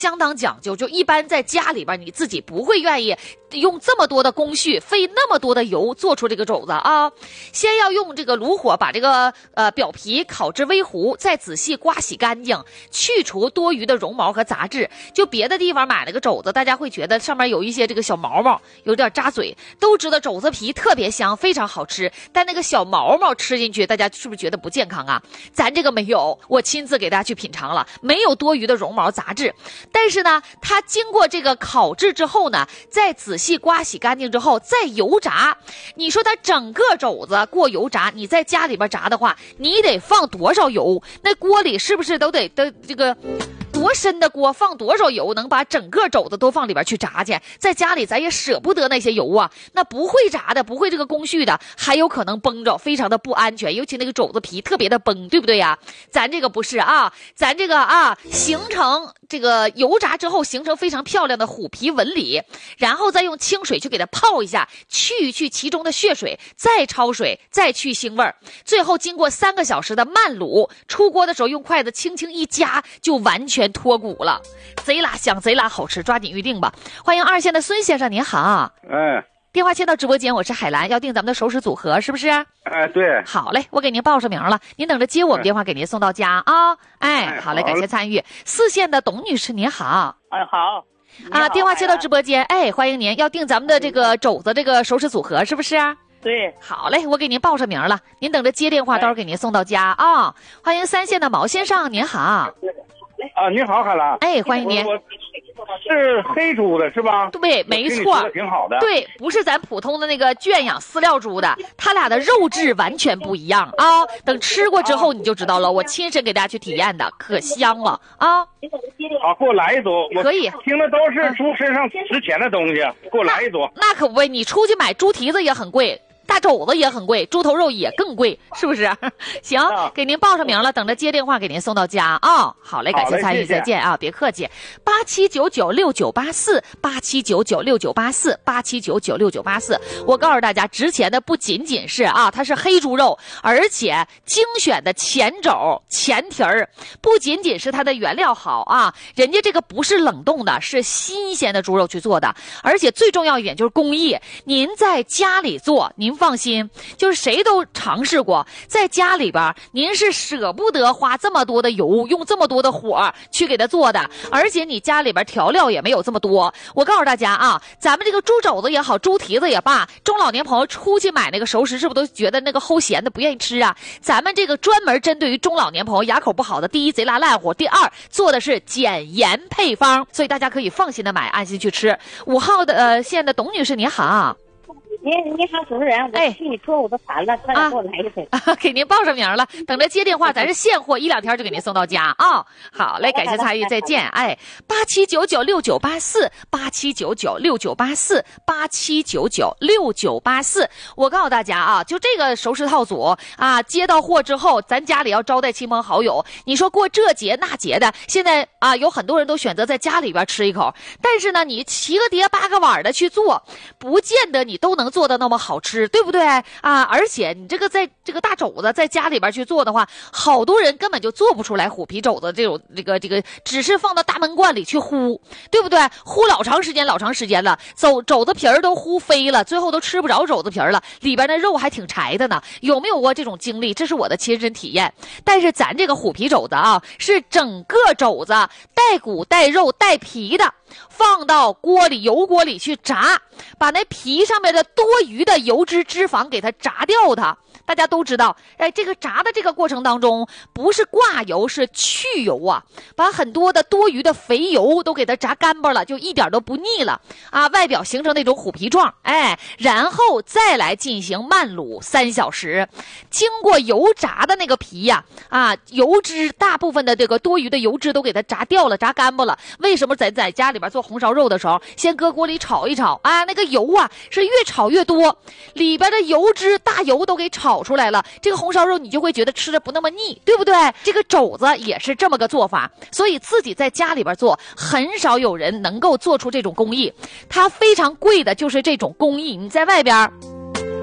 相当讲究，就一般在家里边你自己不会愿意用这么多的工序，费那么多的油做出这个肘子啊。先要用这个炉火把这个表皮烤至微糊，再仔细刮洗干净，去除多余的绒毛和杂质。就别的地方买了个肘子，大家会觉得上面有一些这个小毛毛，有点扎嘴，都知道肘子皮特别香，非常好吃，但那个小毛毛吃进去，大家是不是觉得不健康啊？咱这个没有，我亲自给大家去品尝了，没有多余的绒毛杂质。但是呢，它经过这个烤制之后呢，再仔细刮洗干净之后再油炸。你说它整个肘子过油炸，你在家里边炸的话，你得放多少油？那锅里是不是都得这个多深的锅放多少油能把整个肘子都放里边去炸去？在家里咱也舍不得那些油啊，那不会炸的，不会这个工序的，还有可能崩着，非常的不安全，尤其那个肘子皮特别的崩，对不对呀？咱这个不是啊，咱这个啊形成这个油炸之后形成非常漂亮的虎皮纹理，然后再用清水去给它泡一下，去一去其中的血水，再焯水，再去腥味儿，最后经过3个小时的慢卤，出锅的时候用筷子轻轻一夹，就完全脱骨了，贼拉香，贼拉好吃，抓紧预定吧。欢迎2线的孙先生，您好。电话接到直播间，我是海兰，要订咱们的熟食组合是不是？ 对。 好嘞，我给您报上名了，您等着接我们电话给您送到家啊。好嘞，感谢参与。4线的董女士您好。 好。 电话接到直播间，欢迎您，要订咱们的这个肘子这个熟食组合是不是？ 对。 好嘞，我给您报上名了，您等着接电话，到时候给您送到家啊。欢迎3线的毛先生您好。 你好，海兰。 欢迎您。 是黑猪的是吧？ 对，没错， 挺好的。 对，不是咱普通的那个圈养饲料猪的，它俩的肉质完全不一样啊。等吃过之后你就知道了，我亲身给大家去体验的，可香了啊。 好，给我来一组。 可以。 听的都是猪身上值钱的东西，给我来一组。 那可不呗，你出去买猪蹄子也很贵。大肘子也很贵，猪头肉也更贵，是不是？行，给您报上名了，等着接电话给您送到家啊。好嘞，感谢参与，再见啊，别客气。87996984，87996984，87996984。我告诉大家，值钱的不仅仅是它是黑猪肉，而且精选的前肘、前蹄儿，不仅仅是它的原料好啊，人家这个不是冷冻的，是新鲜的猪肉去做的，而且最重要一点就是工艺。您在家里做，您放心，就是谁都尝试过，在家里边您是舍不得花这么多的油，用这么多的火去给它做的，而且你家里边调料也没有这么多。我告诉大家啊，咱们这个猪肘子也好，猪蹄子也罢，中老年朋友出去买那个熟食是不是都觉得那个齁咸的不愿意吃啊？咱们这个专门针对于中老年朋友牙口不好的，第一贼拉烂乎，第二做的是减盐配方，所以大家可以放心的买，安心去吃。5号的线的董女士您好。 你好，主持人，我替你说我都烦了，快点给我来一回。 给您报上名了，等着接电话，咱是现货，1-2天就给您送到家啊。好嘞，感谢参与，再见。87996984，87996984，87996984。我告诉大家啊，就这个熟食套组啊，接到货之后，咱家里要招待亲朋好友，你说过这节那节的，现在啊，有很多人都选择在家里边吃一口，但是呢，你7个碟8个碗的去做，不见得你都能做的那么好吃，对不对啊？而且你这个在这个大肘子在家里边去做的话，好多人根本就做不出来虎皮肘子这种这个只是放到大闷罐里去烀，对不对？烀老长时间了，肘子皮儿都烀飞了，最后都吃不着肘子皮儿了，里边的肉还挺柴的呢。有没有过这种经历？这是我的亲身体验。但是咱这个虎皮肘子啊，是整个肘子带骨带肉带皮的，放到油锅里去炸，把那皮上面的多余的油脂脂肪给它炸掉它。大家都知道，这个炸的这个过程当中，不是挂油，是去油啊，把很多的多余的肥油都给它炸干巴了，就一点都不腻了啊，外表形成那种虎皮状，然后再来进行慢卤3小时，经过油炸的那个皮呀，油脂大部分的这个多余的油脂都给它炸掉了，炸干巴了。为什么在家里边做红烧肉的时候，先搁锅里炒一炒啊，那个油啊是越炒越多，里边的油脂大油都给炒出来了，这个红烧肉你就会觉得吃着不那么腻，对不对？这个肘子也是这么个做法，所以自己在家里边做，很少有人能够做出这种工艺。它非常贵的就是这种工艺，你在外边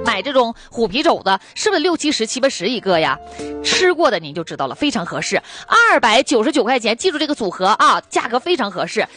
买这种虎皮肘子，是不是6、7、10、7、8、10一个呀？吃过的您就知道了，非常合适，299块钱，记住这个组合啊，价格非常合适。